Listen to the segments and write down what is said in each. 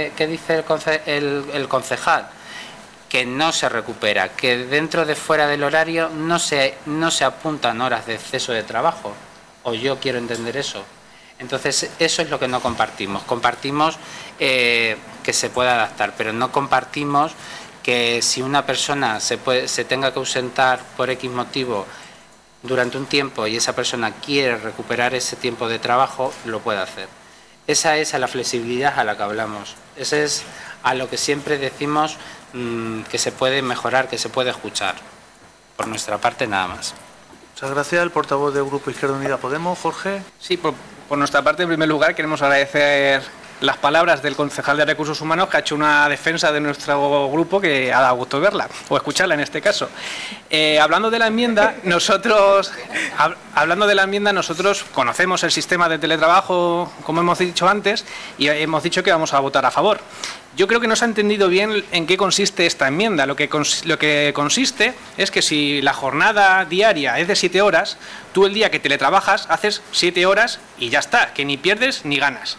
qué dice el concejal? Que no se recupera, que dentro de fuera del horario no se apuntan horas de exceso de trabajo, o yo quiero entender eso. Entonces eso es lo que no compartimos. Compartimos que se pueda adaptar, pero no compartimos que si una persona se tenga que ausentar por X motivo durante un tiempo y esa persona quiere recuperar ese tiempo de trabajo, lo puede hacer. Esa es a la flexibilidad a la que hablamos. Ese es a lo que siempre decimos que se puede mejorar, que se puede escuchar. Por nuestra parte, nada más. Muchas gracias. El portavoz del Grupo Izquierda Unida Podemos, Jorge. Sí, por nuestra parte, en primer lugar, queremos agradecer las palabras del concejal de Recursos Humanos, que ha hecho una defensa de nuestro grupo que ha dado gusto verla, o escucharla en este caso. Hablando de la enmienda, nosotros conocemos el sistema de teletrabajo, como hemos dicho antes, y hemos dicho que vamos a votar a favor. Yo creo que no se ha entendido bien en qué consiste esta enmienda. Lo que consiste es que si la jornada diaria es de 7 horas, tú el día que teletrabajas haces 7 horas y ya está, que ni pierdes ni ganas.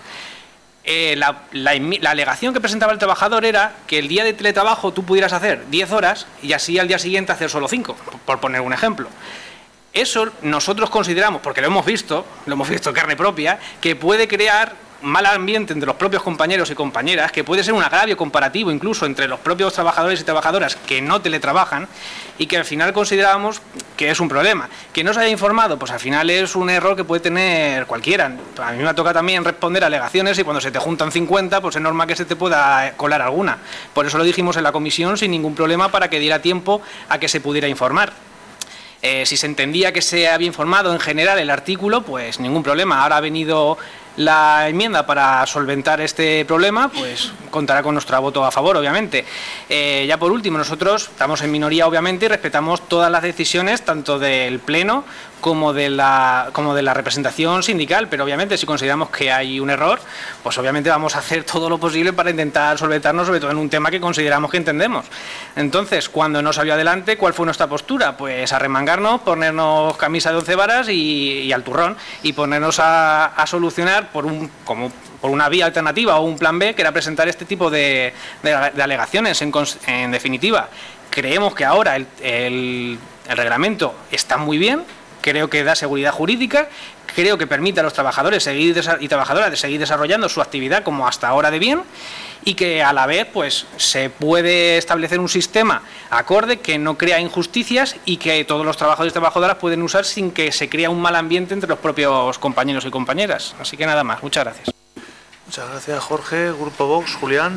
La alegación que presentaba el trabajador era que el día de teletrabajo tú pudieras hacer 10 horas y así al día siguiente hacer solo 5, por poner un ejemplo. Eso nosotros consideramos, porque lo hemos visto en carne propia, que puede crear mal ambiente entre los propios compañeros y compañeras, que puede ser un agravio comparativo incluso entre los propios trabajadores y trabajadoras que no teletrabajan y que al final considerábamos que es un problema. Que no se haya informado, pues al final es un error que puede tener cualquiera. A mí me toca también responder alegaciones y cuando se te juntan 50, pues es normal que se te pueda colar alguna. Por eso lo dijimos en la comisión sin ningún problema para que diera tiempo a que se pudiera informar. Si se entendía que se había informado en general el artículo, pues ningún problema. Ahora ha venido la enmienda para solventar este problema, pues contará con nuestro voto a favor, obviamente. Ya por último, nosotros estamos en minoría, obviamente, y respetamos todas las decisiones, tanto del Pleno como de la representación sindical, pero obviamente si consideramos que hay un error, pues obviamente vamos a hacer todo lo posible para intentar solventarnos, sobre todo en un tema que consideramos que entendemos. Entonces, cuando no salió adelante, ¿cuál fue nuestra postura? Pues arremangarnos, ponernos camisa de 11 varas y al turrón, y ponernos a solucionar por una vía alternativa o un plan B, que era presentar este tipo de alegaciones. En definitiva, creemos que ahora el reglamento está muy bien. Creo que da seguridad jurídica, creo que permite a los trabajadores y trabajadoras de seguir desarrollando su actividad como hasta ahora de bien, y que a la vez pues se puede establecer un sistema acorde que no crea injusticias y que todos los trabajadores y trabajadoras pueden usar sin que se crea un mal ambiente entre los propios compañeros y compañeras. Así que nada más, muchas gracias. Muchas gracias, Jorge. Grupo Vox, Julián.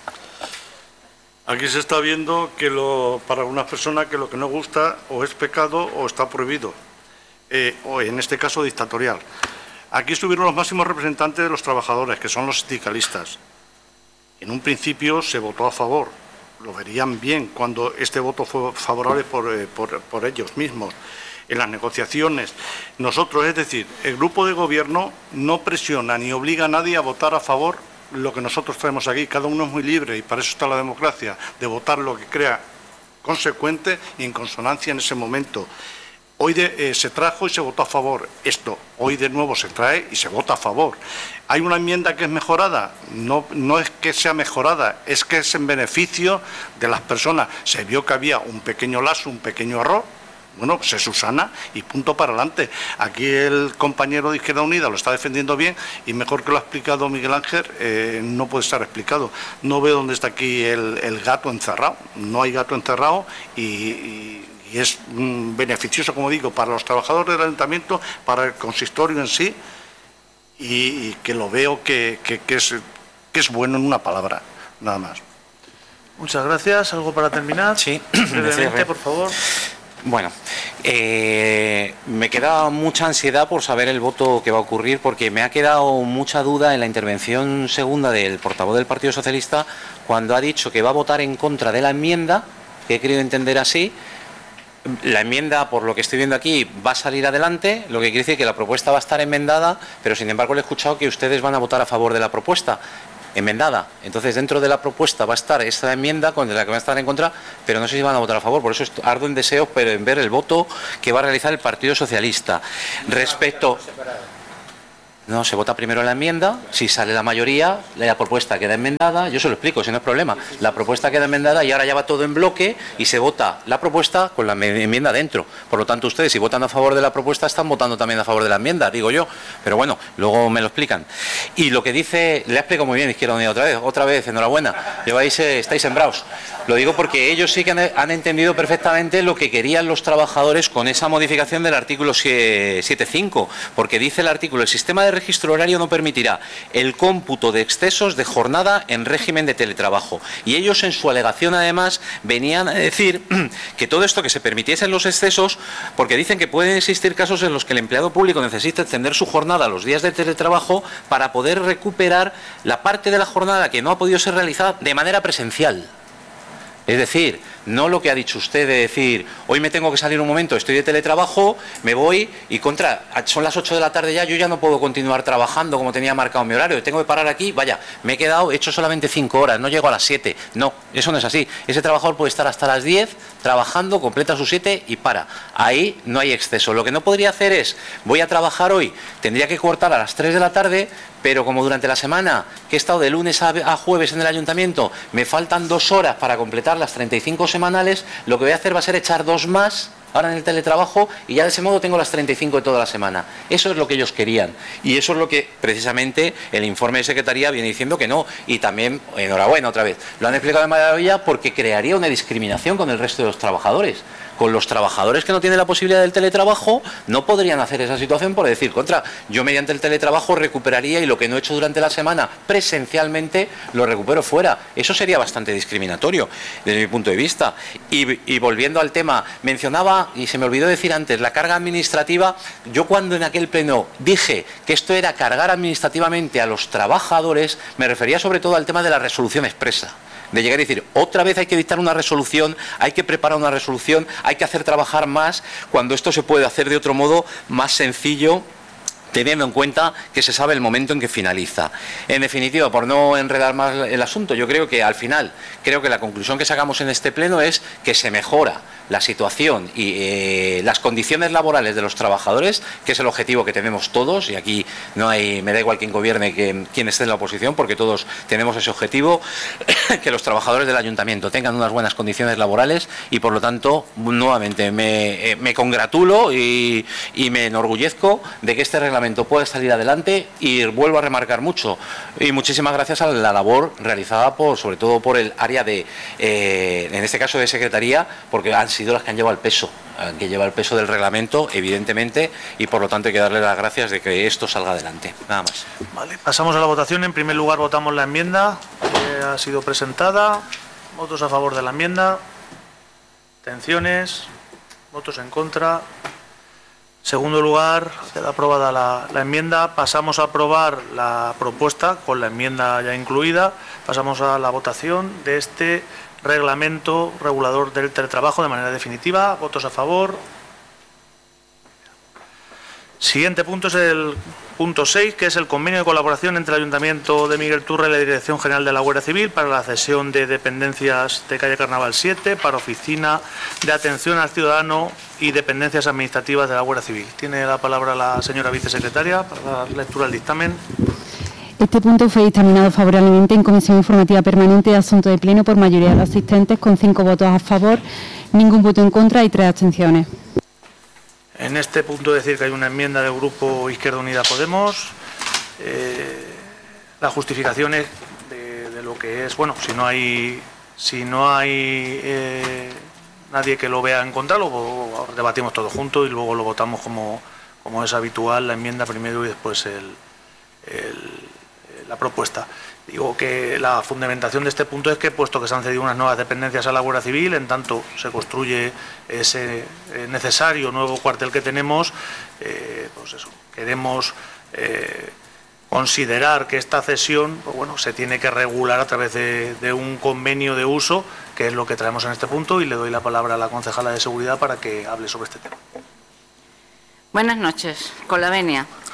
Aquí se está viendo que para algunas personas que lo que no gusta o es pecado o está prohibido. O en este caso dictatorial. Aquí estuvieron los máximos representantes de los trabajadores, que son los sindicalistas. En un principio se votó a favor, lo verían bien cuando este voto fue favorable por ellos mismos. En las negociaciones, nosotros, es decir, el grupo de gobierno no presiona ni obliga a nadie a votar a favor lo que nosotros traemos aquí. Cada uno es muy libre y para eso está la democracia, de votar lo que crea consecuente y en consonancia en ese momento. Hoy se trajo y se votó a favor esto, hoy de nuevo se trae y se vota a favor. ¿Hay una enmienda que es mejorada? No es que sea mejorada, es que es en beneficio de las personas. Se vio que había un pequeño lazo, un pequeño error, bueno, se subsana y punto para adelante. Aquí el compañero de Izquierda Unida lo está defendiendo bien y mejor que lo ha explicado Miguel Ángel, no puede estar explicado. No veo dónde está aquí el gato encerrado, no hay gato encerrado y es beneficioso, como digo, para los trabajadores del ayuntamiento, para el consistorio en sí, y que lo veo que es bueno en una palabra, nada más. Muchas gracias. ¿Algo para terminar? Sí. Brevemente, por favor. Bueno, me queda mucha ansiedad por saber el voto que va a ocurrir, porque me ha quedado mucha duda en la intervención segunda del portavoz del Partido Socialista, cuando ha dicho que va a votar en contra de la enmienda, que he querido entender así. La enmienda, por lo que estoy viendo aquí, va a salir adelante, lo que quiere decir que la propuesta va a estar enmendada, pero sin embargo le he escuchado que ustedes van a votar a favor de la propuesta enmendada. Entonces, dentro de la propuesta va a estar esta enmienda con la que van a estar en contra, pero no sé si van a votar a favor. Por eso ardo en deseos, pero en ver el voto que va a realizar el Partido Socialista. Respecto... No, se vota primero la enmienda, si sale la mayoría, la propuesta queda enmendada, yo se lo explico, si no es problema. La propuesta queda enmendada y ahora ya va todo en bloque y se vota la propuesta con la enmienda dentro. Por lo tanto, ustedes si votan a favor de la propuesta están votando también a favor de la enmienda, digo yo. Pero bueno, luego me lo explican. Y lo que dice, le explico muy bien, Izquierda Unida, otra vez, enhorabuena. Estáis sembrados. Lo digo porque ellos sí que han entendido perfectamente lo que querían los trabajadores con esa modificación del artículo 7.5, porque dice el artículo, el sistema de registro horario no permitirá el cómputo de excesos de jornada en régimen de teletrabajo. Y ellos en su alegación además venían a decir que todo esto que se permitiesen los excesos, porque dicen que pueden existir casos en los que el empleado público necesita extender su jornada a los días de teletrabajo para poder recuperar la parte de la jornada que no ha podido ser realizada de manera presencial. Es decir, no lo que ha dicho usted de decir, hoy me tengo que salir un momento, estoy de teletrabajo, me voy y son las 8 de la tarde ya, yo ya no puedo continuar trabajando como tenía marcado mi horario, tengo que parar aquí, vaya, me he hecho solamente 5 horas, no llego a las 7. No, eso no es así. Ese trabajador puede estar hasta las 10 trabajando, completa sus 7 y para. Ahí no hay exceso. Lo que no podría hacer es, voy a trabajar hoy, tendría que cortar a las 3 de la tarde, pero como durante la semana que he estado de lunes a jueves en el ayuntamiento, me faltan 2 horas para completar las 35 semanales, lo que voy a hacer va a ser echar 2 más ahora en el teletrabajo y ya de ese modo tengo las 35 de toda la semana. Eso es lo que ellos querían y eso es lo que precisamente el informe de Secretaría viene diciendo que no. Y también, enhorabuena otra vez, lo han explicado de maravilla porque crearía una discriminación con el resto de los trabajadores. Con los trabajadores que no tienen la posibilidad del teletrabajo no podrían hacer esa situación por decir, yo mediante el teletrabajo recuperaría y lo que no he hecho durante la semana presencialmente lo recupero fuera. Eso sería bastante discriminatorio desde mi punto de vista. Y volviendo al tema, mencionaba, y se me olvidó decir antes, la carga administrativa. Yo cuando en aquel pleno dije que esto era cargar administrativamente a los trabajadores, me refería sobre todo al tema de la resolución expresa. De llegar y decir, otra vez hay que dictar una resolución, hay que preparar una resolución, hay que hacer trabajar más, cuando esto se puede hacer de otro modo más sencillo, teniendo en cuenta que se sabe el momento en que finaliza. En definitiva, por no enredar más el asunto, yo creo que al final, la conclusión que sacamos en este pleno es que se mejora la situación y las condiciones laborales de los trabajadores, que es el objetivo que tenemos todos, y aquí me da igual quién gobierne, quién esté en la oposición, porque todos tenemos ese objetivo, que los trabajadores del ayuntamiento tengan unas buenas condiciones laborales y por lo tanto, nuevamente, me congratulo y me enorgullezco de que este reglamento pueda salir adelante y vuelvo a remarcar mucho. Y muchísimas gracias a la labor realizada sobre todo por el área en este caso de Secretaría, porque han sido las que han llevado el peso del reglamento, evidentemente, y por lo tanto hay que darle las gracias de que esto salga adelante. Nada más. Vale, pasamos a la votación. En primer lugar votamos la enmienda que ha sido presentada. Votos a favor de la enmienda. Abstenciones. Votos en contra. Segundo lugar, queda aprobada la enmienda. Pasamos a aprobar la propuesta con la enmienda ya incluida. Pasamos a la votación de este reglamento regulador del teletrabajo de manera definitiva. Votos a favor. Siguiente punto es el punto 6, que es el convenio de colaboración entre el Ayuntamiento de Miguel Turra y la Dirección General de la Guardia Civil para la cesión de dependencias de calle Carnaval 7 para Oficina de Atención al Ciudadano y dependencias administrativas de la Guardia Civil. Tiene la palabra la señora vicesecretaria para dar lectura al dictamen. Este punto fue dictaminado favorablemente en Comisión Informativa Permanente de Asuntos de Pleno por mayoría de los asistentes, con 5 votos a favor, ningún voto en contra y 3 abstenciones. En este punto decir que hay una enmienda del Grupo Izquierda Unida Podemos. La justificación es de lo que es, bueno, si no hay nadie que lo vea en contra, lo debatimos todo junto y luego lo votamos como es habitual, la enmienda primero y después la propuesta. Digo que la fundamentación de este punto es que, puesto que se han cedido unas nuevas dependencias a la Guardia Civil, en tanto se construye ese necesario nuevo cuartel que tenemos, pues eso, queremos considerar que esta cesión, pues bueno, se tiene que regular a través de un convenio de uso, que es lo que traemos en este punto, y le doy la palabra a la concejala de Seguridad para que hable sobre este tema. Buenas noches, con la venia.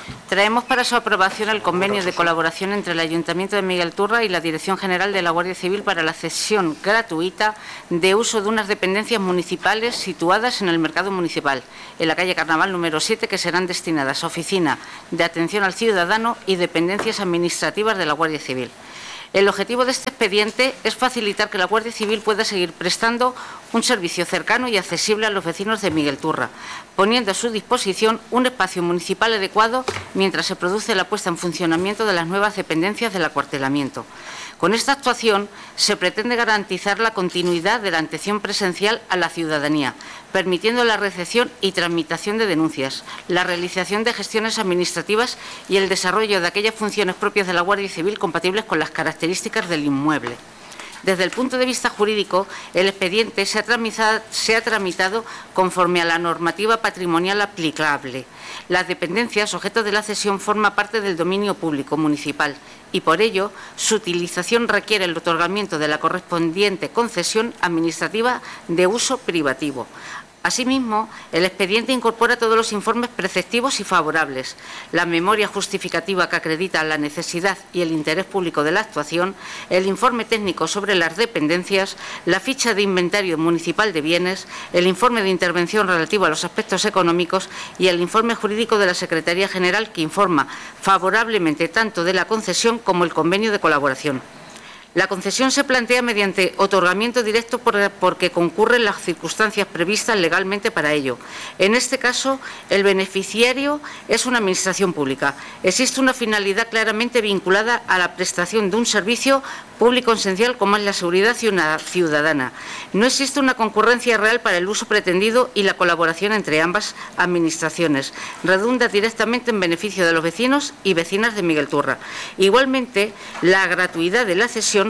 Traemos para su aprobación el convenio de colaboración entre el Ayuntamiento de Miguel Turra y la Dirección General de la Guardia Civil para la cesión gratuita de uso de unas dependencias municipales situadas en el mercado municipal, en la calle Carnaval número 7, que serán destinadas a oficina de atención al ciudadano y dependencias administrativas de la Guardia Civil. El objetivo de este expediente es facilitar que la Guardia Civil pueda seguir prestando un servicio cercano y accesible a los vecinos de Miguel Turra, poniendo a su disposición un espacio municipal adecuado mientras se produce la puesta en funcionamiento de las nuevas dependencias del acuartelamiento. Con esta actuación se pretende garantizar la continuidad de la atención presencial a la ciudadanía, permitiendo la recepción y tramitación de denuncias, la realización de gestiones administrativas y el desarrollo de aquellas funciones propias de la Guardia Civil compatibles con las características del inmueble. Desde el punto de vista jurídico, el expediente se ha tramitado conforme a la normativa patrimonial aplicable. Las dependencias objeto de la cesión forman parte del dominio público municipal y, por ello, su utilización requiere el otorgamiento de la correspondiente concesión administrativa de uso privativo. Asimismo, el expediente incorpora todos los informes preceptivos y favorables, la memoria justificativa que acredita la necesidad y el interés público de la actuación, el informe técnico sobre las dependencias, la ficha de inventario municipal de bienes, el informe de intervención relativo a los aspectos económicos y el informe jurídico de la Secretaría General, que informa favorablemente tanto de la concesión como el convenio de colaboración. La concesión se plantea mediante otorgamiento directo porque concurren las circunstancias previstas legalmente para ello. En este caso, el beneficiario es una administración pública. Existe una finalidad claramente vinculada a la prestación de un servicio público esencial como es la seguridad ciudadana. No existe una concurrencia real para el uso pretendido y la colaboración entre ambas administraciones. Redunda directamente en beneficio de los vecinos y vecinas de Miguel Turra. Igualmente, la gratuidad de la cesión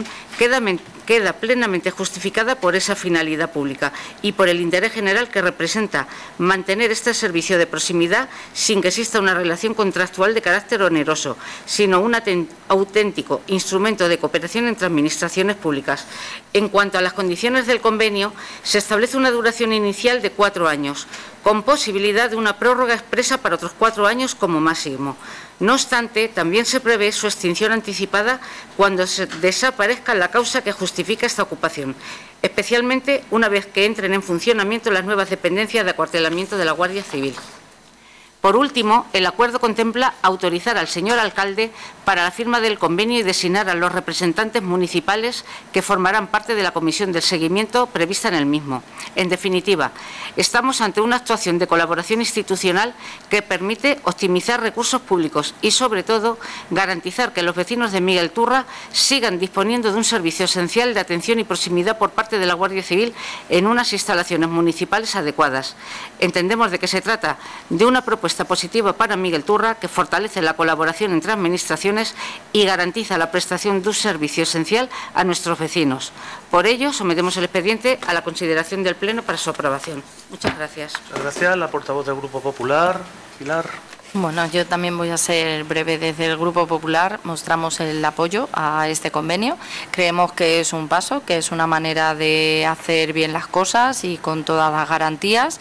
queda plenamente justificada por esa finalidad pública y por el interés general que representa mantener este servicio de proximidad sin que exista una relación contractual de carácter oneroso, sino un auténtico instrumento de cooperación entre administraciones públicas. En cuanto a las condiciones del convenio, se establece una duración inicial de 4 años, con posibilidad de una prórroga expresa para otros 4 años como máximo. No obstante, también se prevé su extinción anticipada cuando desaparezca la causa que justifica esta ocupación, especialmente una vez que entren en funcionamiento las nuevas dependencias de acuartelamiento de la Guardia Civil. Por último, el acuerdo contempla autorizar al señor alcalde para la firma del convenio y designar a los representantes municipales que formarán parte de la comisión del seguimiento prevista en el mismo. En definitiva, estamos ante una actuación de colaboración institucional que permite optimizar recursos públicos y, sobre todo, garantizar que los vecinos de Miguel Turra sigan disponiendo de un servicio esencial de atención y proximidad por parte de la Guardia Civil en unas instalaciones municipales adecuadas. Entendemos de que se trata de una propuesta positiva para Miguel Turra que fortalece la colaboración entre administraciones y garantiza la prestación de un servicio esencial a nuestros vecinos. Por ello, sometemos el expediente a la consideración del Pleno para su aprobación. Muchas gracias. Muchas gracias. La portavoz del Grupo Popular, Pilar. Bueno, yo también voy a ser breve. Desde el Grupo Popular mostramos el apoyo a este convenio. Creemos que es un paso, que es una manera de hacer bien las cosas y con todas las garantías.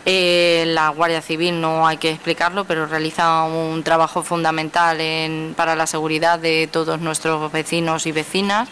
La Guardia Civil, no hay que explicarlo, pero realiza un trabajo fundamental para la seguridad de todos nuestros vecinos y vecinas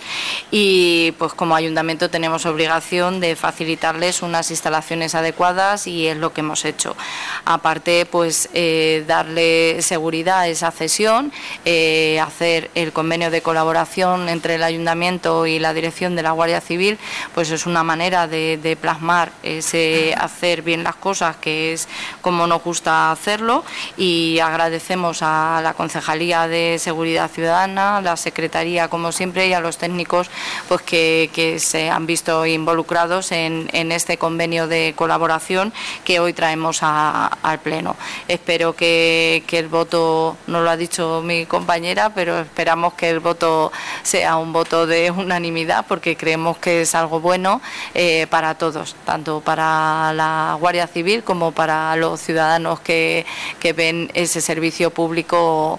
y pues como ayuntamiento tenemos obligación de facilitarles unas instalaciones adecuadas y es lo que hemos hecho. Aparte, pues darle seguridad a esa cesión, hacer el convenio de colaboración entre el Ayuntamiento y la Dirección de la Guardia Civil, pues es una manera de plasmar ese hacer bien las cosas, que es como nos gusta hacerlo, y agradecemos a la Concejalía de Seguridad Ciudadana, a la Secretaría como siempre y a los técnicos pues que se han visto involucrados en este convenio de colaboración que hoy traemos al Pleno. Espero que el voto, no lo ha dicho mi compañera, pero esperamos que el voto sea un voto de unanimidad porque creemos que es algo bueno para todos, tanto para la Guardia Civil como para los ciudadanos que ven ese servicio público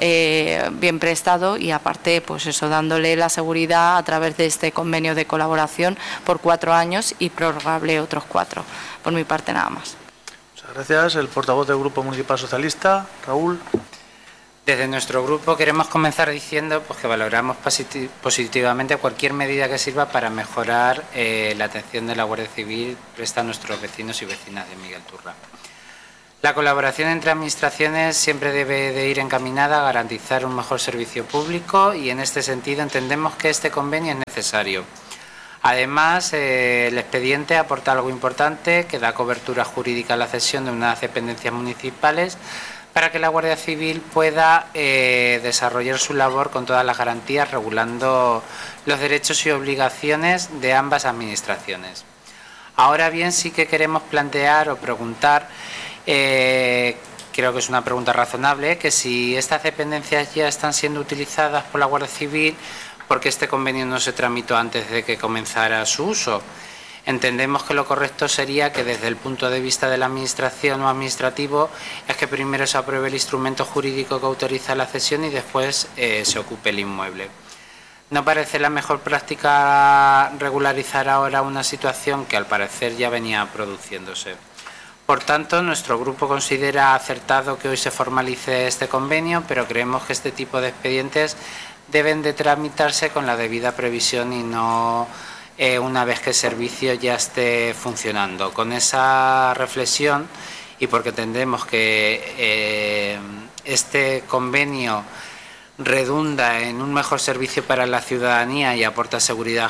bien prestado y aparte pues eso, dándole la seguridad a través de este convenio de colaboración por 4 años y prorrogable otros 4. Por mi parte nada más. Muchas gracias. El portavoz del Grupo Municipal Socialista, Raúl. Desde nuestro grupo queremos comenzar diciendo pues, que valoramos positivamente cualquier medida que sirva para mejorar la atención de la Guardia Civil presta a nuestros vecinos y vecinas de Miguel Turra. La colaboración entre administraciones siempre debe de ir encaminada a garantizar un mejor servicio público y en este sentido entendemos que este convenio es necesario. Además, el expediente aporta algo importante que da cobertura jurídica a la cesión de unas dependencias municipales para que la Guardia Civil pueda desarrollar su labor con todas las garantías, regulando los derechos y obligaciones de ambas administraciones. Ahora bien, sí que queremos plantear o preguntar, creo que es una pregunta razonable, que si estas dependencias ya están siendo utilizadas por la Guardia Civil, ¿por qué este convenio no se tramitó antes de que comenzara su uso? Entendemos que lo correcto sería que desde el punto de vista de la administración o administrativo es que primero se apruebe el instrumento jurídico que autoriza la cesión y después se ocupe el inmueble. No parece la mejor práctica regularizar ahora una situación que al parecer ya venía produciéndose. Por tanto, nuestro grupo considera acertado que hoy se formalice este convenio, pero creemos que este tipo de expedientes deben de tramitarse con la debida previsión y no una vez que el servicio ya esté funcionando. Con esa reflexión y porque entendemos que este convenio redunda en un mejor servicio para la ciudadanía y aporta seguridad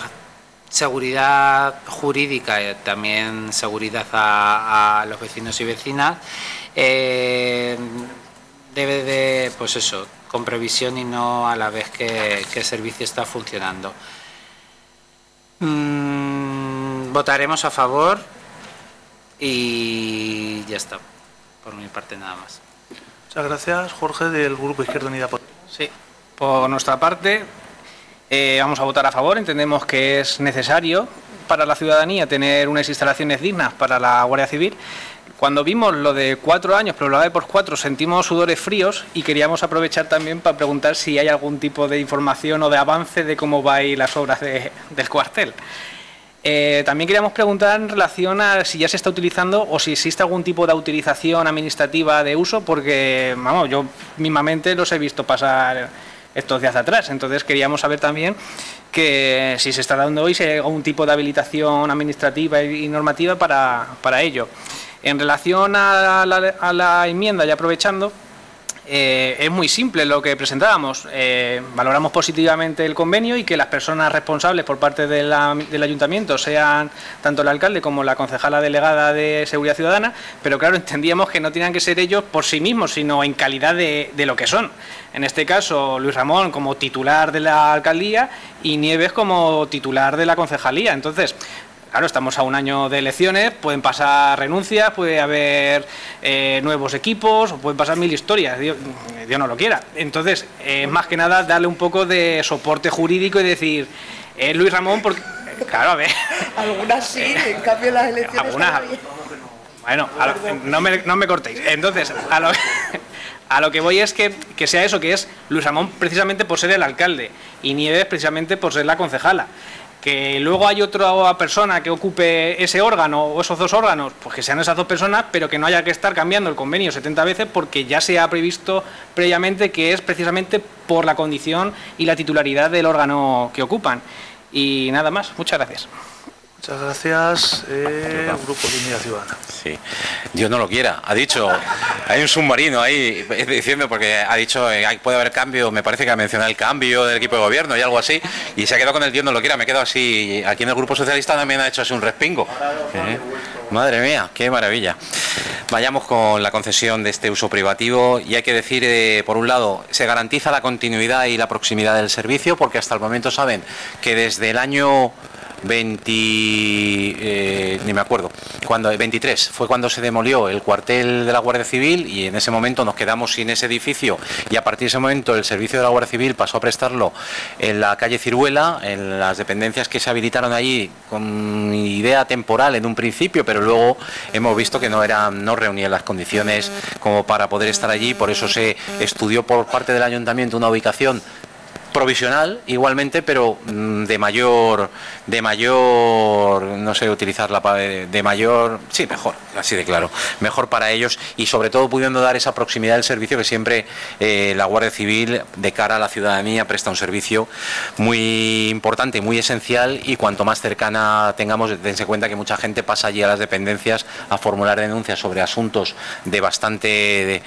jurídica y también seguridad a los vecinos y vecinas, debe de, pues eso, con previsión y no a la vez que el servicio está funcionando. Votaremos a favor y ya está, por mi parte nada más. Muchas gracias, Jorge, del Grupo Izquierda Unida. Sí, por nuestra parte vamos a votar a favor. Entendemos que es necesario para la ciudadanía tener unas instalaciones dignas para la Guardia Civil. Cuando vimos lo de 4 años prorrogado por 4, sentimos sudores fríos y queríamos aprovechar también para preguntar si hay algún tipo de información o de avance de cómo va a ir las obras del cuartel. También queríamos preguntar en relación a si ya se está utilizando o si existe algún tipo de autorización administrativa de uso, porque vamos, yo mismamente los he visto pasar estos días atrás. Entonces queríamos saber también que si se está dando hoy, si hay algún tipo de habilitación administrativa y normativa para ello. En relación a la enmienda, y aprovechando, es muy simple lo que presentábamos. Valoramos positivamente el convenio y que las personas responsables por parte del ayuntamiento sean tanto el alcalde como la concejala delegada de Seguridad Ciudadana, pero claro, entendíamos que no tenían que ser ellos por sí mismos, sino en calidad de lo que son. En este caso, Luis Ramón como titular de la alcaldía y Nieves como titular de la concejalía. Entonces, claro, estamos a un año de elecciones, pueden pasar renuncias, puede haber nuevos equipos, o pueden pasar 1000 historias, Dios no lo quiera. Entonces, más que nada, darle un poco de soporte jurídico y decir, Luis Ramón, porque... Claro, a ver... Algunas sí, en cambio las elecciones... Algunas... Bueno, no me cortéis. Entonces, a lo que voy es que sea eso, que es Luis Ramón precisamente por ser el alcalde y Nieves precisamente por ser la concejala. Que luego hay otra persona que ocupe ese órgano o esos 2 órganos, pues que sean esas 2 personas, pero que no haya que estar cambiando el convenio 70 veces porque ya se ha previsto previamente que es precisamente por la condición y la titularidad del órgano que ocupan. Y nada más, muchas gracias. Muchas gracias, Grupo de Unidad Ciudadana. Sí, Dios no lo quiera. Ha dicho, hay un submarino ahí diciendo, porque ha dicho, puede haber cambio, me parece que ha mencionado el cambio del equipo de gobierno y algo así, y se ha quedado con el Dios no lo quiera. Me he quedado así, aquí en el Grupo Socialista también ha hecho así un respingo. Madre mía, qué maravilla. Vayamos con la concesión de este uso privativo y hay que decir, por un lado, se garantiza la continuidad y la proximidad del servicio, porque hasta el momento saben que desde el año 23 fue cuando se demolió el cuartel de la Guardia Civil y en ese momento nos quedamos sin ese edificio y a partir de ese momento el servicio de la Guardia Civil pasó a prestarlo en la calle Ciruela, en las dependencias que se habilitaron allí con idea temporal en un principio, pero luego hemos visto que no reunían las condiciones como para poder estar allí, por eso se estudió por parte del ayuntamiento una ubicación provisional igualmente, pero de mayor, no sé utilizar la palabra, de mayor, sí, mejor, así de claro, mejor para ellos y sobre todo pudiendo dar esa proximidad del servicio que siempre la Guardia Civil de cara a la ciudadanía presta un servicio muy importante, muy esencial, y cuanto más cercana tengamos, dense cuenta que mucha gente pasa allí a las dependencias a formular denuncias sobre asuntos de bastante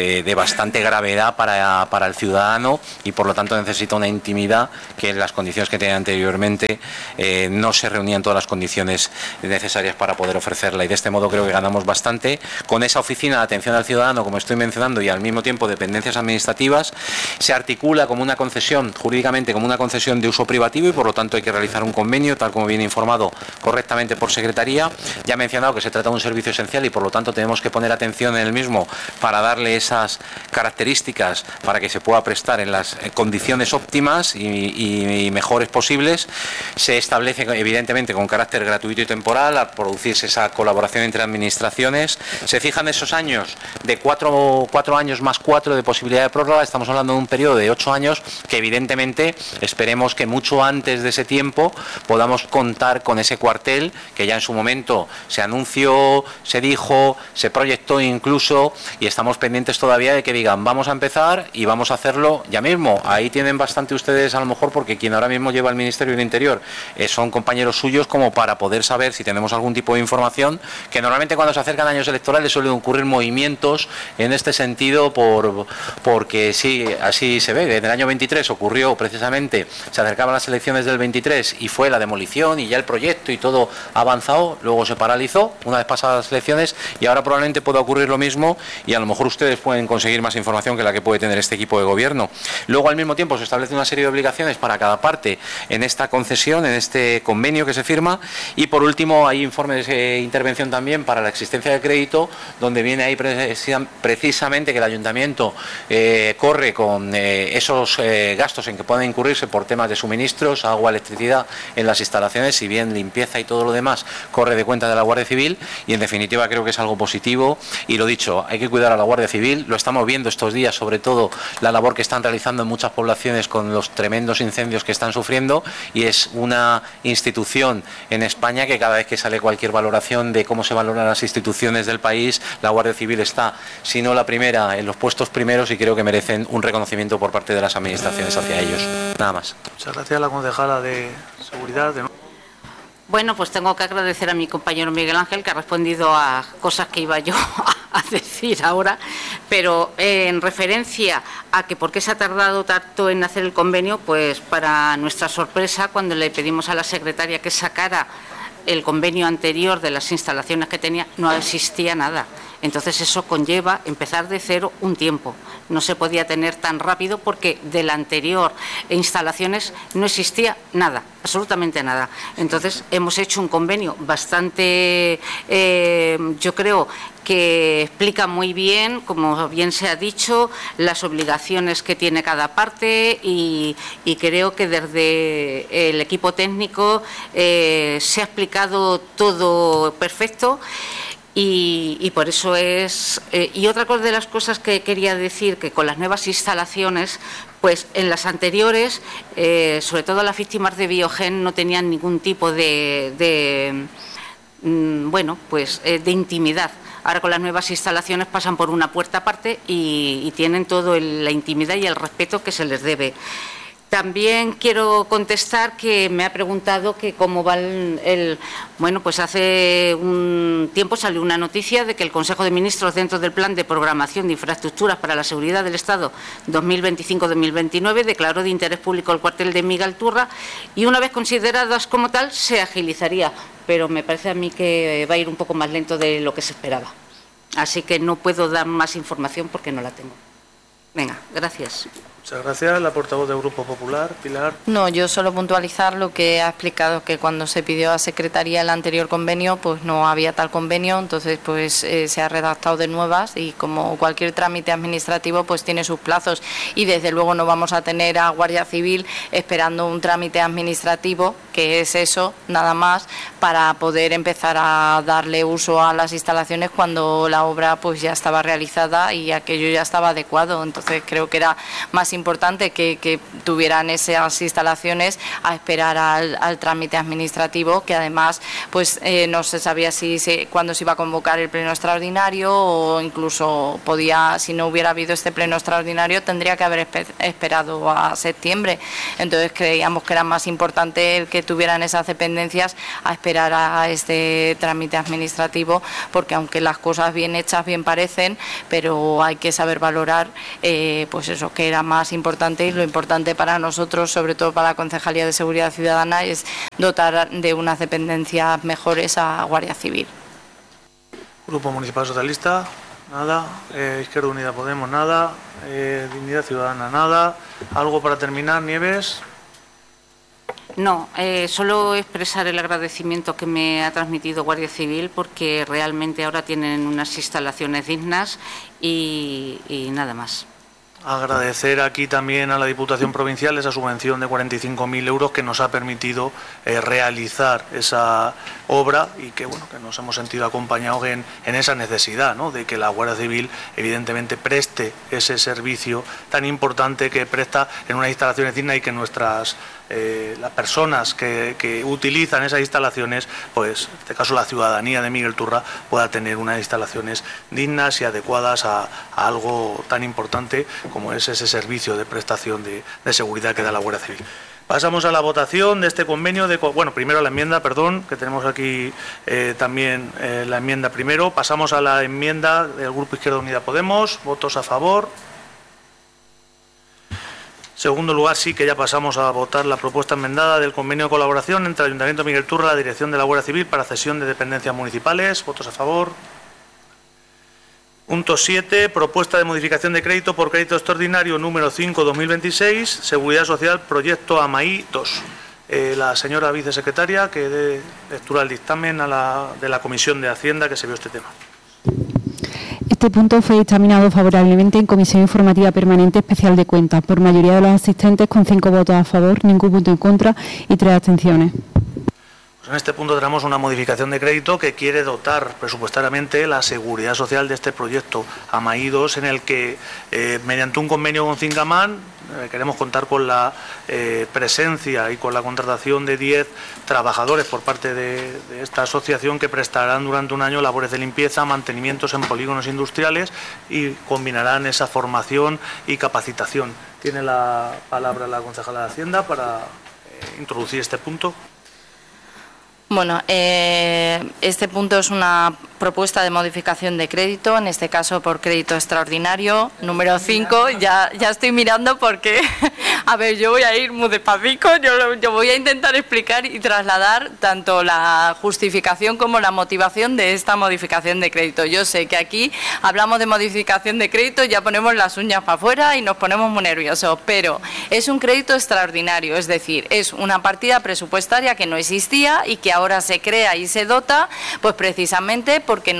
gravedad para el ciudadano, y por lo tanto necesita una intimidad que en las condiciones que tenía anteriormente no se reunían todas las condiciones necesarias para poder ofrecerla, y de este modo creo que ganamos bastante con esa oficina de atención al ciudadano, como estoy mencionando, y al mismo tiempo dependencias administrativas. Se articula como una concesión, jurídicamente como una concesión de uso privativo, y por lo tanto hay que realizar un convenio, tal como viene informado correctamente por Secretaría. Ya he mencionado que se trata de un servicio esencial y por lo tanto tenemos que poner atención en el mismo para darle esas características para que se pueda prestar en las condiciones óptimas y mejores posibles. Se establece evidentemente con carácter gratuito y temporal al producirse esa colaboración entre administraciones. Se fijan esos años de 4 años más 4 de posibilidad de prórroga. Estamos hablando de un periodo de 8 años que evidentemente esperemos que mucho antes de ese tiempo podamos contar con ese cuartel que ya en su momento se anunció, se dijo, se proyectó incluso, y estamos pendientes todavía de que digan vamos a empezar y vamos a hacerlo ya mismo. Ahí tienen bastante ustedes a lo mejor, porque quien ahora mismo lleva el Ministerio del Interior son compañeros suyos, como para poder saber si tenemos algún tipo de información, que normalmente cuando se acercan años electorales suelen ocurrir movimientos en este sentido porque sí, así se ve. En el año 23 ocurrió precisamente, se acercaban las elecciones del 23 y fue la demolición y ya el proyecto y todo avanzado, luego se paralizó una vez pasadas las elecciones, y ahora probablemente pueda ocurrir lo mismo, y a lo mejor ustedes pueden conseguir más información que la que puede tener este equipo de gobierno. Luego al mismo tiempo se establece una serie de obligaciones para cada parte en esta concesión, en este convenio que se firma, y por último hay informes de intervención también para la existencia de crédito, donde viene ahí precisamente que el ayuntamiento corre con esos gastos en que pueden incurrirse por temas de suministros, agua, electricidad en las instalaciones, si bien limpieza y todo lo demás corre de cuenta de la Guardia Civil, y en definitiva creo que es algo positivo. Y lo dicho, hay que cuidar a la Guardia Civil, lo estamos viendo estos días, sobre todo la labor que están realizando en muchas poblaciones con los tremendos incendios que están sufriendo, y es una institución en España que cada vez que sale cualquier valoración de cómo se valoran las instituciones del país, la Guardia Civil está, si no la primera, en los puestos primeros, y creo que merecen un reconocimiento por parte de las administraciones hacia ellos. Nada más. Muchas gracias a la concejala de Seguridad. Bueno, pues tengo que agradecer a mi compañero Miguel Ángel, que ha respondido a cosas que iba yo a decir ahora, pero en referencia a que por qué se ha tardado tanto en hacer el convenio, pues para nuestra sorpresa, cuando le pedimos a la secretaria que sacara el convenio anterior de las instalaciones que tenía, no existía nada. Entonces eso conlleva empezar de cero un tiempo. No se podía tener tan rápido porque de la anterior instalaciones no existía nada, absolutamente nada. Entonces hemos hecho un convenio bastante, yo creo, que explica muy bien, como bien se ha dicho, las obligaciones que tiene cada parte, y creo que desde el equipo técnico se ha explicado todo perfecto. Y por eso es... y otra cosa de las cosas que quería decir, que con las nuevas instalaciones, pues en las anteriores, sobre todo las víctimas de Biogen, no tenían ningún tipo de intimidad. Ahora con las nuevas instalaciones pasan por una puerta aparte y tienen toda la intimidad y el respeto que se les debe. También quiero contestar que me ha preguntado que cómo va bueno, pues hace un tiempo salió una noticia de que el Consejo de Ministros, dentro del Plan de Programación de Infraestructuras para la Seguridad del Estado 2025-2029, declaró de interés público el cuartel de Miguelturra, y una vez consideradas como tal se agilizaría, pero me parece a mí que va a ir un poco más lento de lo que se esperaba. Así que no puedo dar más información porque no la tengo. Venga, gracias. Muchas gracias. La portavoz del Grupo Popular, Pilar. No, yo solo puntualizar lo que ha explicado, que cuando se pidió a Secretaría el anterior convenio, pues no había tal convenio, entonces pues se ha redactado de nuevas, y como cualquier trámite administrativo pues tiene sus plazos, y desde luego no vamos a tener a Guardia Civil esperando un trámite administrativo, que es eso, nada más, para poder empezar a darle uso a las instalaciones cuando la obra pues ya estaba realizada y aquello ya estaba adecuado. Entonces creo que era más importante que tuvieran esas instalaciones a esperar al trámite administrativo, que además pues no se sabía cuándo se iba a convocar el pleno extraordinario, o incluso si no hubiera habido este pleno extraordinario, tendría que haber esperado a septiembre. Entonces creíamos que era más importante el que tuvieran esas dependencias a esperar a este trámite administrativo, porque aunque las cosas bien hechas bien parecen, pero hay que saber valorar pues eso, que era más importante, y lo importante para nosotros, sobre todo para la Concejalía de Seguridad Ciudadana, es dotar de unas dependencias mejores a Guardia Civil. Grupo Municipal Socialista, nada. Izquierda Unida Podemos, nada. Dignidad Ciudadana, nada. ¿Algo para terminar, Nieves? No, solo expresar el agradecimiento que me ha transmitido Guardia Civil, porque realmente ahora tienen unas instalaciones dignas y nada más. Agradecer aquí también a la Diputación Provincial esa subvención de 45.000 euros que nos ha permitido realizar esa obra, y que bueno, que nos hemos sentido acompañados en esa necesidad, ¿no?, de que la Guardia Civil evidentemente preste ese servicio tan importante que presta en unas instalaciones dignas, y que las personas que utilizan esas instalaciones, pues en este caso la ciudadanía de Miguel Turra, pueda tener unas instalaciones dignas y adecuadas a algo tan importante como es ese servicio de prestación de seguridad que da la Guardia Civil. Pasamos a la votación de este convenio primero la enmienda, que tenemos aquí también la enmienda primero. Pasamos a la enmienda del Grupo Izquierda Unida Podemos. Votos a favor. Segundo lugar, sí que ya pasamos a votar la propuesta enmendada del convenio de colaboración entre el Ayuntamiento de Miguel Turra y la Dirección de la Guardia Civil para cesión de dependencias municipales. Votos a favor. Punto 7. Propuesta de modificación de crédito por crédito extraordinario número 5/2026, Seguridad Social, proyecto AMAI 2. La señora vicesecretaria que dé lectura al dictamen de la Comisión de Hacienda que se vio este tema. Este punto fue dictaminado favorablemente en Comisión Informativa Permanente Especial de Cuentas por mayoría de los asistentes, con 5 votos a favor, ningún voto en contra y 3 abstenciones. En este punto tenemos una modificación de crédito que quiere dotar presupuestariamente la seguridad social de este proyecto AMAI 2, en el que mediante un convenio con Cincaman queremos contar con la presencia y con la contratación de 10 trabajadores por parte de esta asociación, que prestarán durante un año labores de limpieza, mantenimientos en polígonos industriales, y combinarán esa formación y capacitación. Tiene la palabra la concejala de Hacienda para introducir este punto. Bueno, este punto es una propuesta de modificación de crédito, en este caso por crédito extraordinario, número 5. Ya estoy mirando porque, a ver, yo voy a ir muy despacito, yo voy a intentar explicar y trasladar tanto la justificación como la motivación de esta modificación de crédito. Yo sé que aquí hablamos de modificación de crédito, ya ponemos las uñas para afuera y nos ponemos muy nerviosos, pero es un crédito extraordinario, es decir, es una partida presupuestaria que no existía y que ahora se crea y se dota, pues precisamente porque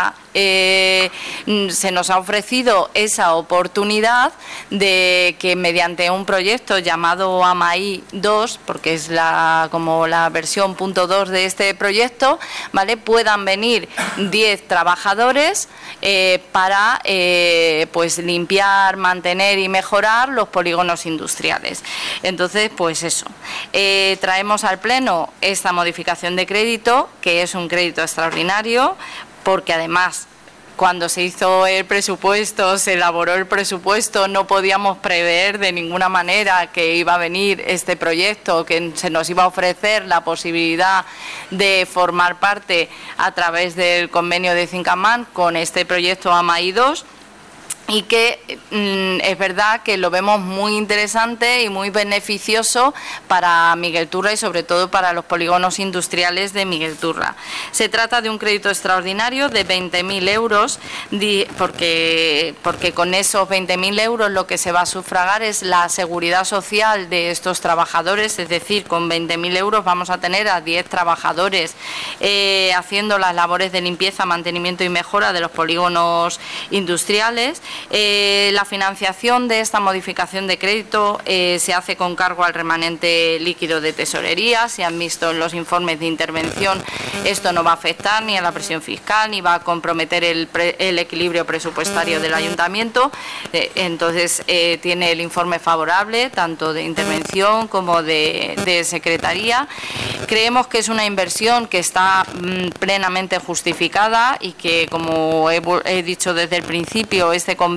se nos ha ofrecido esa oportunidad de que mediante un proyecto llamado AMAI 2, porque es como la versión punto 2 de este proyecto, ¿vale?, puedan venir 10 trabajadores para pues limpiar, mantener y mejorar los polígonos industriales. Entonces, pues eso, traemos al Pleno esta modificación de crédito, que es un crédito extraordinario, porque además cuando se hizo el presupuesto, se elaboró el presupuesto, no podíamos prever de ninguna manera que iba a venir este proyecto, que se nos iba a ofrecer la posibilidad de formar parte a través del convenio de Cincaman con este proyecto AMAI 2. Y que es verdad que lo vemos muy interesante y muy beneficioso para Miguel Turra y sobre todo para los polígonos industriales de Miguel Turra. Se trata de un crédito extraordinario de 20.000 euros, porque con esos 20.000 euros lo que se va a sufragar es la seguridad social de estos trabajadores, es decir, con 20.000 euros vamos a tener a 10 trabajadores haciendo las labores de limpieza, mantenimiento y mejora de los polígonos industriales. La financiación de esta modificación de crédito se hace con cargo al remanente líquido de tesorería. Si han visto en los informes de intervención, esto no va a afectar ni a la presión fiscal ni va a comprometer el equilibrio presupuestario del ayuntamiento. Entonces, tiene el informe favorable tanto de intervención como de secretaría. Creemos que es una inversión que está plenamente justificada y que, como he dicho desde el principio,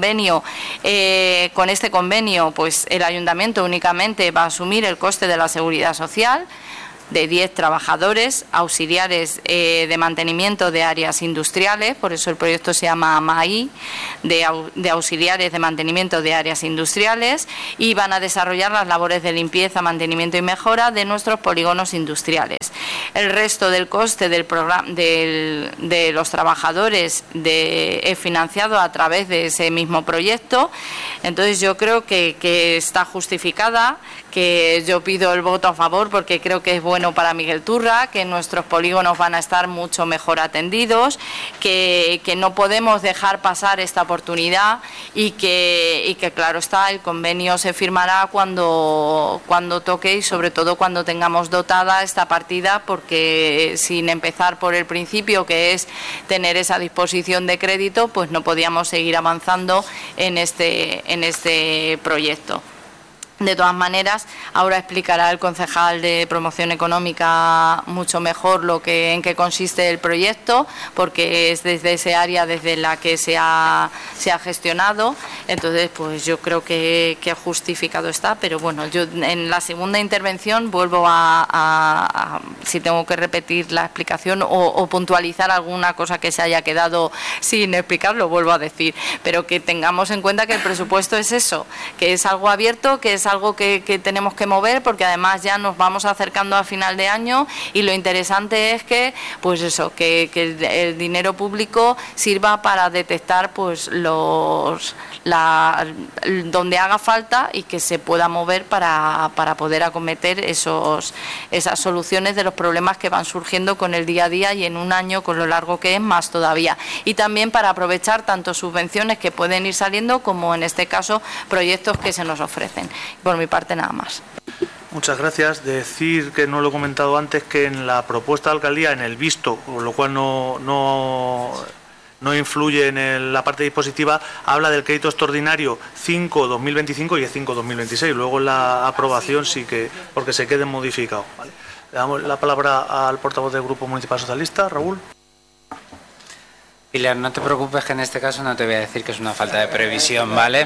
con este convenio pues el ayuntamiento únicamente va a asumir el coste de la seguridad social de 10 trabajadores auxiliares de mantenimiento de áreas industriales, por eso el proyecto se llama MAI, de auxiliares de mantenimiento de áreas industriales, y van a desarrollar las labores de limpieza, mantenimiento y mejora de nuestros polígonos industriales. El resto del coste del programa de los trabajadores es financiado a través de ese mismo proyecto. Entonces yo creo que está justificada, que yo pido el voto a favor porque creo que es bueno para Miguel Turra, que nuestros polígonos van a estar mucho mejor atendidos, que no podemos dejar pasar esta oportunidad y que claro está, el convenio se firmará cuando toque y sobre todo cuando tengamos dotada esta partida, porque sin empezar por el principio, que es tener esa disposición de crédito, pues no podíamos seguir avanzando en este proyecto. De todas maneras, ahora explicará el concejal de Promoción Económica mucho mejor en qué consiste el proyecto, porque es desde ese área desde la que se ha gestionado. Entonces, pues yo creo que justificado está, pero bueno, yo en la segunda intervención vuelvo si tengo que repetir la explicación o puntualizar alguna cosa que se haya quedado sin explicar, lo vuelvo a decir, pero que tengamos en cuenta que el presupuesto es eso, que es algo abierto, que es algo que tenemos que mover, porque además ya nos vamos acercando a final de año y lo interesante es que, pues eso, que el dinero público sirva para detectar pues donde haga falta y que se pueda mover para poder acometer esas soluciones de los problemas que van surgiendo con el día a día y en un año, con lo largo que es, más todavía. Y también para aprovechar tanto subvenciones que pueden ir saliendo como en este caso proyectos que se nos ofrecen. Por mi parte nada más. Muchas gracias. Decir, que no lo he comentado antes, que en la propuesta de alcaldía, en el visto, con lo cual no influye en la parte dispositiva, habla del crédito extraordinario 5-2025 y el 5-2026. Luego en la aprobación sí que, porque se quede modificado, ¿vale? Le damos la palabra al portavoz del Grupo Municipal Socialista, Raúl. Pilar, no te preocupes, que en este caso no te voy a decir que es una falta de previsión, ¿vale?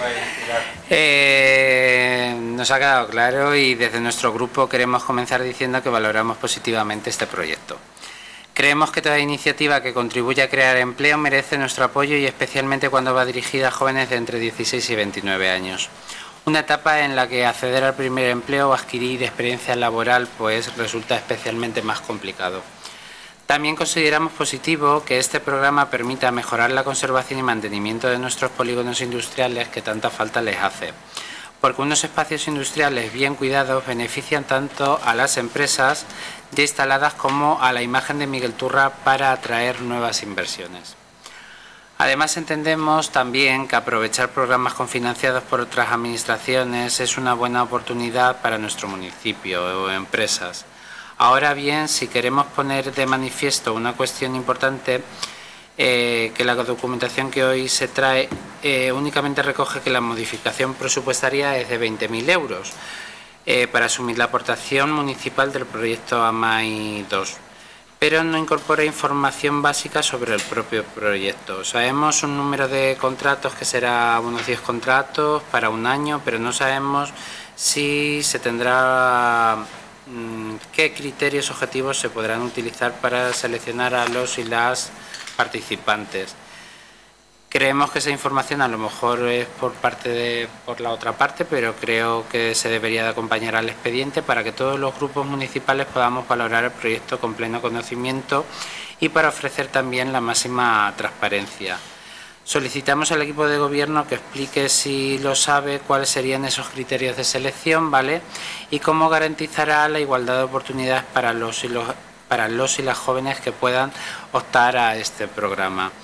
Nos ha quedado claro y desde nuestro grupo queremos comenzar diciendo que valoramos positivamente este proyecto. Creemos que toda iniciativa que contribuya a crear empleo merece nuestro apoyo, y especialmente cuando va dirigida a jóvenes de entre 16 y 29 años. Una etapa en la que acceder al primer empleo o adquirir experiencia laboral pues resulta especialmente más complicado. También consideramos positivo que este programa permita mejorar la conservación y mantenimiento de nuestros polígonos industriales, que tanta falta les hace, porque unos espacios industriales bien cuidados benefician tanto a las empresas ya instaladas como a la imagen de Miguel Turra para atraer nuevas inversiones. Además, entendemos también que aprovechar programas cofinanciados por otras administraciones es una buena oportunidad para nuestro municipio o empresas. Ahora bien, si queremos poner de manifiesto una cuestión importante, que la documentación que hoy se trae únicamente recoge que la modificación presupuestaria es de 20.000 euros para asumir la aportación municipal del proyecto AMAI 2, pero no incorpora información básica sobre el propio proyecto. Sabemos un número de contratos, que será unos 10 contratos para un año, pero no sabemos si se tendrá... qué criterios objetivos se podrán utilizar para seleccionar a los y las participantes. Creemos que esa información a lo mejor es por la otra parte, pero creo que se debería de acompañar al expediente para que todos los grupos municipales podamos valorar el proyecto con pleno conocimiento y para ofrecer también la máxima transparencia. Solicitamos al equipo de gobierno que explique, si lo sabe, cuáles serían esos criterios de selección, ¿vale? Y cómo garantizará la igualdad de oportunidades para los y las jóvenes que puedan optar a este programa.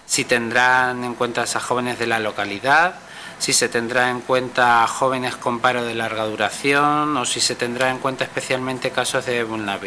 si tendrán en cuenta a esas jóvenes de la localidad, si se tendrá en cuenta a jóvenes con paro de larga duración o si se tendrá en cuenta especialmente casos de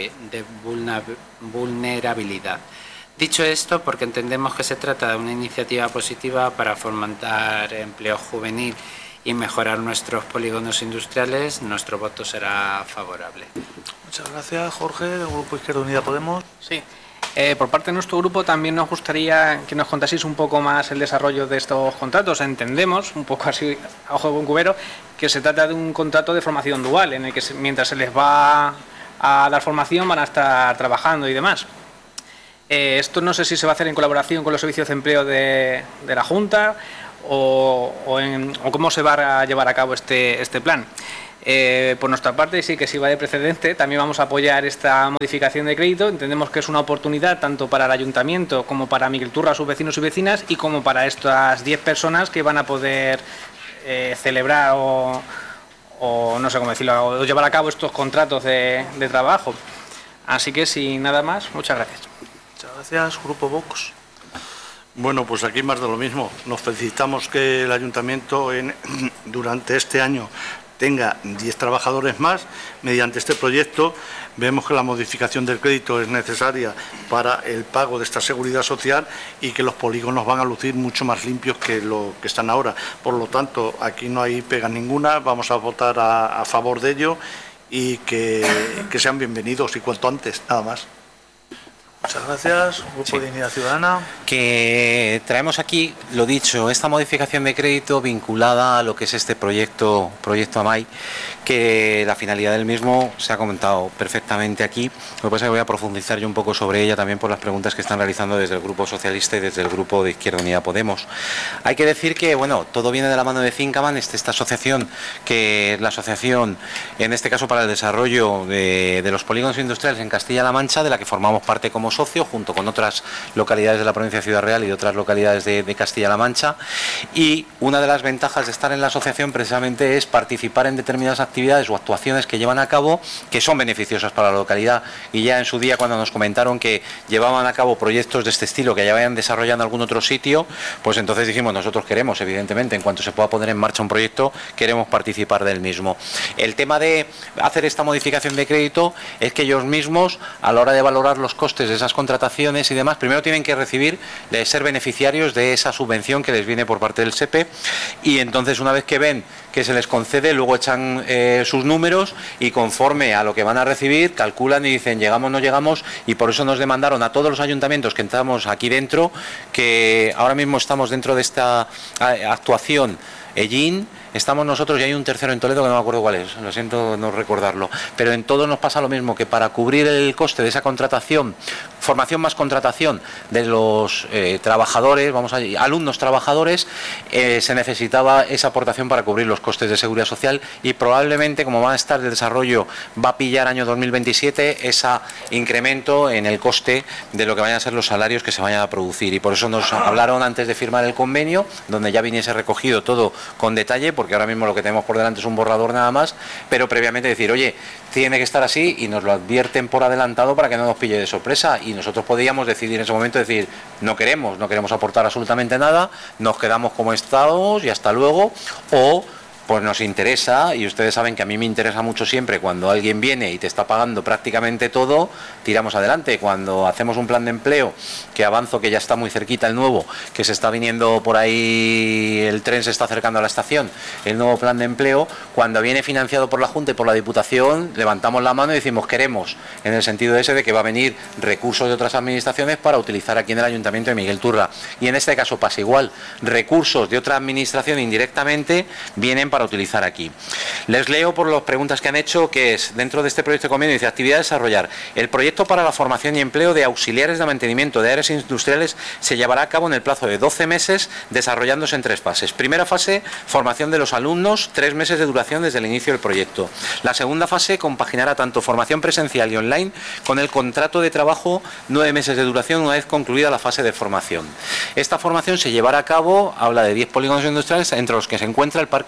vulnerabilidad. Dicho esto, porque entendemos que se trata de una iniciativa positiva para fomentar empleo juvenil y mejorar nuestros polígonos industriales, nuestro voto será favorable. Muchas gracias, Jorge. Del Grupo Izquierda Unida Podemos. Sí. Por parte de nuestro grupo también nos gustaría que nos contaseis un poco más el desarrollo de estos contratos. Entendemos, un poco así a ojo de buen cubero, que se trata de un contrato de formación dual, en el que mientras se les va a dar formación van a estar trabajando y demás. Esto no sé si se va a hacer en colaboración con los servicios de empleo de la Junta o cómo se va a llevar a cabo este plan. Por nuestra parte, sí que si va de precedente, también vamos a apoyar esta modificación de crédito. Entendemos que es una oportunidad tanto para el Ayuntamiento como para Miguel Turra, sus vecinos y vecinas, y como para estas 10 personas que van a poder celebrar o no sé cómo decirlo, o llevar a cabo estos contratos de trabajo. Así que sin nada más, muchas gracias. Muchas gracias. Grupo Vox. Bueno, pues aquí más de lo mismo. Nos felicitamos que el Ayuntamiento durante este año tenga 10 trabajadores más. Mediante este proyecto vemos que la modificación del crédito es necesaria para el pago de esta seguridad social y que los polígonos van a lucir mucho más limpios que lo que están ahora. Por lo tanto, aquí no hay pega ninguna, vamos a votar a favor de ello y que sean bienvenidos y cuanto antes, nada más. Muchas gracias. Grupo de Unidad Ciudadana. Que traemos aquí, lo dicho, esta modificación de crédito vinculada a lo que es este proyecto AMAI, que la finalidad del mismo se ha comentado perfectamente aquí. Lo que pasa es que voy a profundizar yo un poco sobre ella también por las preguntas que están realizando desde el Grupo Socialista y desde el Grupo de Izquierda Unida Podemos. Hay que decir que, bueno, todo viene de la mano de Fincaman, esta asociación, que es la asociación, en este caso para el desarrollo de los polígonos industriales en Castilla-La Mancha, de la que formamos parte como socio, junto con otras localidades de la provincia de Ciudad Real y de otras localidades de Castilla-La Mancha. Y una de las ventajas de estar en la asociación precisamente es participar en determinadas actividades o actuaciones que llevan a cabo que son beneficiosas para la localidad. Y ya en su día, cuando nos comentaron que llevaban a cabo proyectos de este estilo que ya vayan desarrollando en algún otro sitio, pues entonces dijimos, nosotros queremos, evidentemente, en cuanto se pueda poner en marcha un proyecto, queremos participar del mismo. El tema de hacer esta modificación de crédito es que ellos mismos, a la hora de valorar los costes de esas contrataciones y demás, primero tienen que recibir, de ser beneficiarios de esa subvención que les viene por parte del SEPE, y entonces una vez que ven que se les concede, luego echan sus números y conforme a lo que van a recibir calculan y dicen llegamos, no llegamos, y por eso nos demandaron a todos los ayuntamientos que entramos aquí dentro, que ahora mismo estamos dentro de esta actuación EGIN. Estamos nosotros y hay un tercero en Toledo que no me acuerdo cuál es, lo siento no recordarlo, pero en todo nos pasa lo mismo, que para cubrir el coste de esa contratación, formación más contratación de los trabajadores, alumnos trabajadores, se necesitaba esa aportación para cubrir los costes de seguridad social, y probablemente, como va a estar de desarrollo, va a pillar año 2027 ese incremento en el coste de lo que vayan a ser los salarios que se vayan a producir, y por eso nos hablaron antes de firmar el convenio, donde ya viniese recogido todo con detalle, porque ahora mismo lo que tenemos por delante es un borrador nada más, pero previamente decir, oye, tiene que estar así, y nos lo advierten por adelantado para que no nos pille de sorpresa, y nosotros podíamos decidir en ese momento, decir, no queremos aportar absolutamente nada, nos quedamos como estamos y hasta luego, o pues nos interesa, y ustedes saben que a mí me interesa mucho siempre cuando alguien viene y te está pagando prácticamente todo, tiramos adelante. Cuando hacemos un plan de empleo, que avanzo, que ya está muy cerquita el nuevo, que se está viniendo por ahí, el tren se está acercando a la estación, el nuevo plan de empleo, cuando viene financiado por la Junta y por la Diputación, levantamos la mano y decimos queremos, en el sentido ese de que va a venir recursos de otras administraciones para utilizar aquí en el Ayuntamiento de Miguel Turra. Y en este caso pasa igual, recursos de otra administración indirectamente vienen para utilizar aquí. Les leo por las preguntas que han hecho, que es, dentro de este proyecto de convenio, dice, actividad a desarrollar. El proyecto para la formación y empleo de auxiliares de mantenimiento de áreas industriales se llevará a cabo en el plazo de 12 meses, desarrollándose en 3 fases. Primera fase, formación de los alumnos, 3 meses de duración desde el inicio del proyecto. La segunda fase compaginará tanto formación presencial y online con el contrato de trabajo, 9 meses de duración una vez concluida la fase de formación. Esta formación se llevará a cabo, habla de 10 polígonos industriales, entre los que se encuentra el Parque Industrial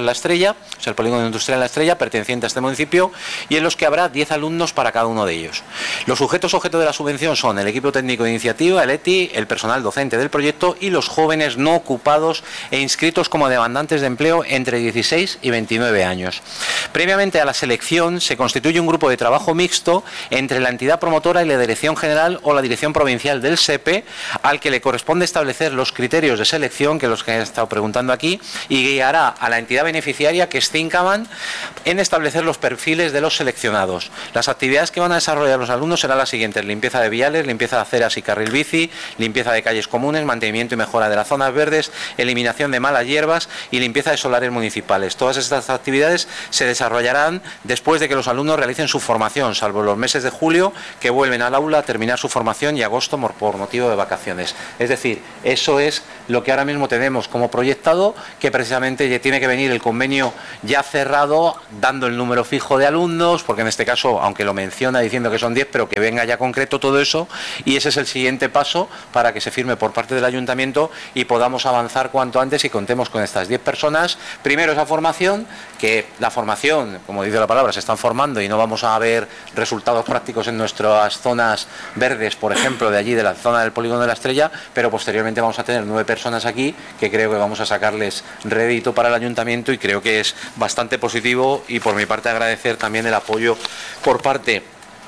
La Estrella, o sea, el polígono industrial La Estrella, perteneciente a este municipio, y en los que habrá 10 alumnos para cada uno de ellos. Los sujetos objeto de la subvención son el equipo técnico de iniciativa, el ETI, el personal docente del proyecto y los jóvenes no ocupados e inscritos como demandantes de empleo entre 16 y 29 años. Previamente a la selección se constituye un grupo de trabajo mixto entre la entidad promotora y la Dirección General o la Dirección Provincial del SEPE, al que le corresponde establecer los criterios de selección, que los que han estado preguntando aquí, y guiará a la entidad beneficiaria, que es Cincaman, en establecer los perfiles de los seleccionados. Las actividades que van a desarrollar los alumnos serán las siguientes: limpieza de viales, limpieza de aceras y carril bici, limpieza de calles comunes, mantenimiento y mejora de las zonas verdes, eliminación de malas hierbas y limpieza de solares municipales. Todas estas actividades se desarrollarán después de que los alumnos realicen su formación, salvo los meses de julio, que vuelven al aula a terminar su formación, y agosto por motivo de vacaciones. Es decir, eso es lo que ahora mismo tenemos como proyectado, que precisamente ya tiene que venir el convenio ya cerrado, dando el número fijo de alumnos, porque en este caso, aunque lo menciona diciendo que son 10, pero que venga ya concreto todo eso, y ese es el siguiente paso para que se firme por parte del ayuntamiento y podamos avanzar cuanto antes y contemos con estas 10 personas. Primero esa formación, que la formación, como dice la palabra, se están formando y no vamos a ver resultados prácticos en nuestras zonas verdes, por ejemplo, de allí, de la zona del polígono de La Estrella, pero posteriormente vamos a tener 9 personas aquí que creo que vamos a sacarles rédito para el ayuntamiento, y creo que es bastante positivo, y por mi parte agradecer también el apoyo por parte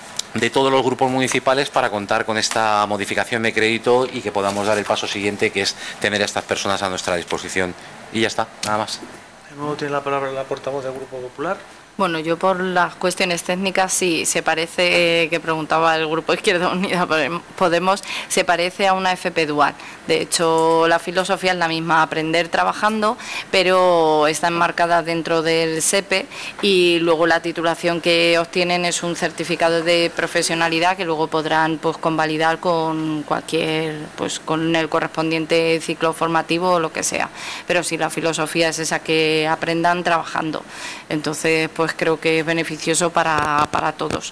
de todos los grupos municipales para contar con esta modificación de crédito y que podamos dar el paso siguiente, que es tener a estas personas a nuestra disposición. Y ya está, nada más. De nuevo tiene la palabra la portavoz del Grupo Popular. Bueno, yo por las cuestiones técnicas sí, se parece, que preguntaba el Grupo Izquierda Unida Podemos, se parece a una FP dual. De hecho, la filosofía es la misma, aprender trabajando, pero está enmarcada dentro del SEPE, y luego la titulación que obtienen es un certificado de profesionalidad que luego podrán pues convalidar con cualquier, pues con el correspondiente ciclo formativo o lo que sea. Pero sí, la filosofía es esa, que aprendan trabajando. Entonces, pues creo que es beneficioso para todos,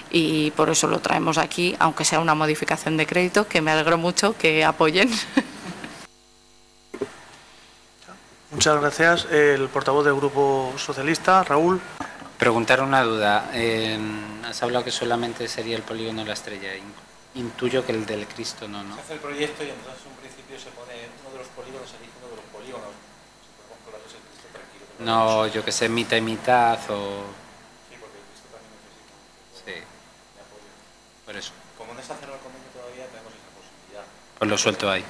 y por eso lo traemos aquí, aunque sea una modificación de crédito, que me alegro mucho que apoyen. Muchas gracias. El portavoz del Grupo Socialista, Raúl. Preguntar una duda. Has hablado que solamente sería el polígono La Estrella. Intuyo que el del Cristo no. Se hace el proyecto y entonces en un principio se pone uno de los polígonos, se elige uno de los polígonos. No, yo que sé, mitad y mitad o... Sí, porque el Cristo también necesita Sí, de apoyo. por eso. Como no está cerrado el convenio todavía, tenemos esa posibilidad. Pues lo suelto ahí.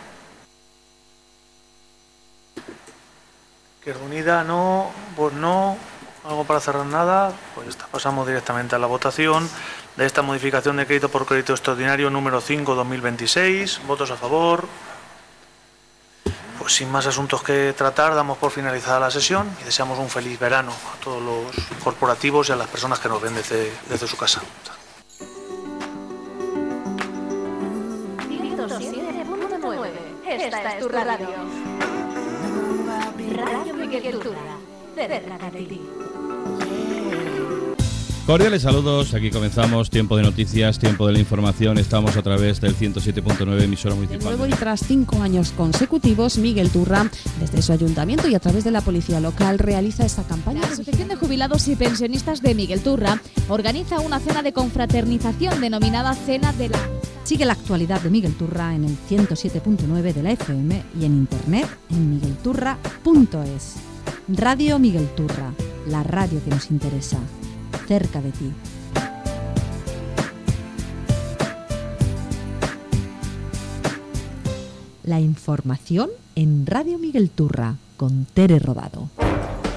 Izquierda Unida, no. Pues no. ¿Algo para cerrar? Nada. Pues está. Pasamos directamente a la votación de esta modificación de crédito por crédito extraordinario número 5/2026. Votos a favor. Pues sin más asuntos que tratar, damos por finalizada la sesión y deseamos un feliz verano a todos los corporativos y a las personas que nos ven desde su casa. 107.9. Esta es tu radio. Radio Miguel Turra, cerca de ti. Cordiales saludos, aquí comenzamos Tiempo de Noticias, Tiempo de la Información. Estamos a través del 107.9, emisora municipal. De nuevo, y tras 5 años consecutivos, Miguel Turra, desde su ayuntamiento y a través de la policía local, realiza esta campaña. La Asociación de Jubilados y Pensionistas de Miguel Turra organiza una cena de confraternización denominada Cena de la... Sigue la actualidad de Miguel Turra en el 107.9 de la FM y en internet en miguelturra.es. Radio Miguel Turra, la radio que nos interesa. Cerca de ti. La información en Radio Miguel Turra con Tere Rodado.